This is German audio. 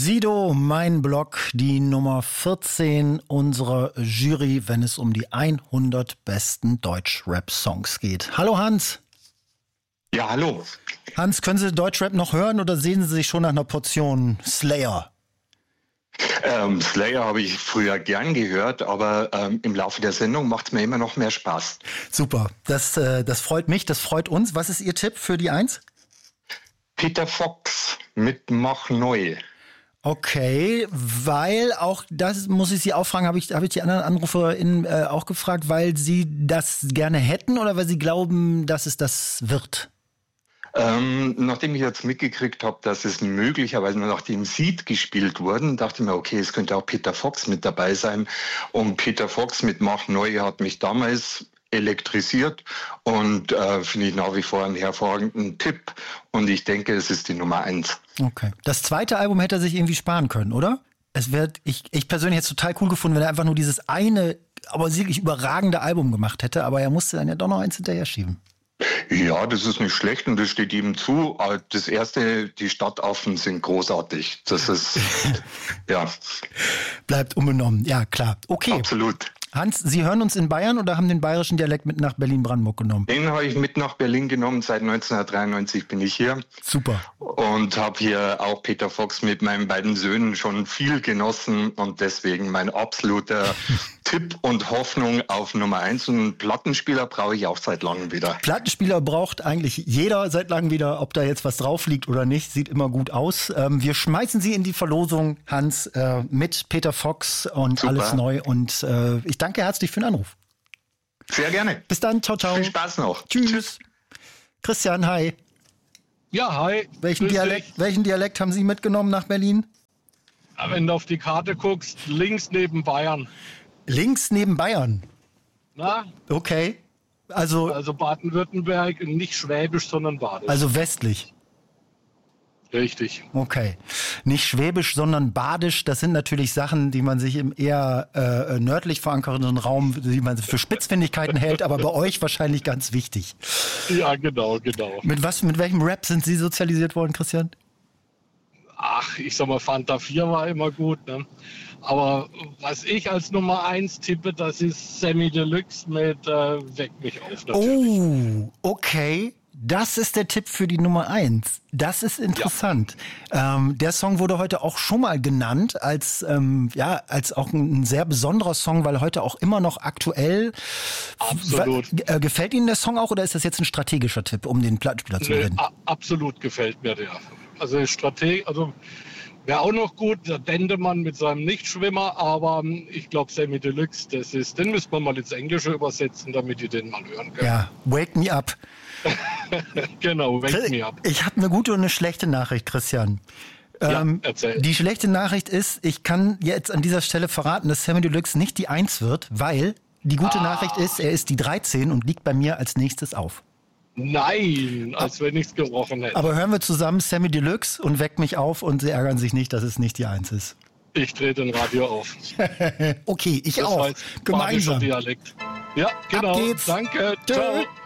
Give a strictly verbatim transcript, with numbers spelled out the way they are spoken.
Sido, mein Blog, die Nummer vierzehn unserer Jury, wenn es um die hundert besten Deutsch-Rap-Songs geht. Hallo Hans. Ja, hallo. Hans, können Sie Deutschrap noch hören oder sehen Sie sich schon nach einer Portion Slayer? Ähm, Slayer habe ich früher gern gehört, aber ähm, im Laufe der Sendung macht es mir immer noch mehr Spaß. Super, das, äh, das freut mich, das freut uns. Was ist Ihr Tipp für die Eins? Peter Fox mit Mach Neu. Okay, weil auch, das muss ich Sie auch fragen, habe ich, habe ich die anderen AnruferInnen äh, auch gefragt, weil Sie das gerne hätten oder weil Sie glauben, dass es das wird? Ähm, nachdem ich jetzt mitgekriegt habe, dass es möglicherweise nach dem Seed gespielt wurden, dachte ich mir, okay, es könnte auch Peter Fox mit dabei sein. Und Peter Fox mit Mach Neu hat mich damals elektrisiert und äh, finde ich nach wie vor einen hervorragenden Tipp. Und ich denke, es ist die Nummer eins. Okay. Das zweite Album hätte er sich irgendwie sparen können, oder? Es wird, ich, ich persönlich hätte es total cool gefunden, wenn er einfach nur dieses eine, aber wirklich überragende Album gemacht hätte. Aber er musste dann ja doch noch eins hinterher schieben. Ja, das ist nicht schlecht und das steht ihm zu. Das erste, die Stadtaffen sind großartig. Das ist, ja. Bleibt unbenommen, ja klar. Okay. Absolut. Hans, Sie hören uns in Bayern oder haben den bayerischen Dialekt mit nach Berlin-Brandenburg genommen? Den habe ich mit nach Berlin genommen. Seit neunzehnhundertdreiundneunzig bin ich hier. Super. Und habe hier auch Peter Fox mit meinen beiden Söhnen schon viel genossen. Und deswegen mein absoluter Tipp und Hoffnung auf Nummer eins. Und einen Plattenspieler brauche ich auch seit langem wieder. Plattenspieler braucht eigentlich jeder seit langem wieder. Ob da jetzt was drauf liegt oder nicht, sieht immer gut aus. Ähm, wir schmeißen Sie in die Verlosung, Hans, äh, mit Peter Fox und Super. Alles neu. Und äh, ich danke herzlich für den Anruf. Sehr gerne. Bis dann, ciao, ciao. Viel Spaß noch. Tschüss. Tschüss. Christian, hi. Ja, hi. Welchen Grüß Dialekt, dich. welchen Dialekt haben Sie mitgenommen nach Berlin? Wenn du auf die Karte guckst, links neben Bayern. Links neben Bayern. Na, Okay. Also, also Baden-Württemberg, nicht Schwäbisch, sondern Badisch. also westlich. Richtig. Okay. Nicht Schwäbisch, sondern Badisch. Das sind natürlich Sachen, die man sich im eher äh, nördlich verankerten Raum, die man für Spitzfindigkeiten hält, aber bei euch wahrscheinlich ganz wichtig. Ja, genau, genau. Mit was, mit welchem Rap sind Sie sozialisiert worden, Christian? Ach, ich sag mal, Fanta vier war immer gut, ne? Aber was ich als Nummer eins tippe, das ist Sammy Deluxe mit äh, Weck mich auf. Natürlich. Oh, okay. Das ist der Tipp für die Nummer eins. Das ist interessant. Ja. Ähm, der Song wurde heute auch schon mal genannt als, ähm, ja, als auch ein sehr besonderer Song, weil heute auch immer noch aktuell. Absolut. Äh, gefällt Ihnen der Song auch oder ist das jetzt ein strategischer Tipp, um den Plattenspieler zu Nee, gewinnen? a- absolut gefällt mir der. Also Strategie, also wäre auch noch gut, der Dendemann mit seinem Nichtschwimmer, aber ähm, ich glaube Sammy Deluxe, das ist, den müssen wir mal ins Englische übersetzen, damit die den mal hören können. Ja, Wake Me Up. Genau, wake me up. Ich habe eine gute und eine schlechte Nachricht, Christian. Ja, Ähm, erzähl. die schlechte Nachricht ist, ich kann jetzt an dieser Stelle verraten, dass Sammy Deluxe nicht die eins wird, weil die gute Ah. Nachricht ist, er ist die dreizehn und liegt bei mir als nächstes auf. Nein, als wenn nichts gerochen hätte. Aber hören wir zusammen Sammy Deluxe und Weck mich auf und Sie ärgern sich nicht, dass es nicht die eins ist. Ich drehe den Radio auf. Okay, ich Das auch. heißt, badischer Gemeinsam. Dialekt. Ja, genau. Ab geht's. Danke. Tschö. Ciao.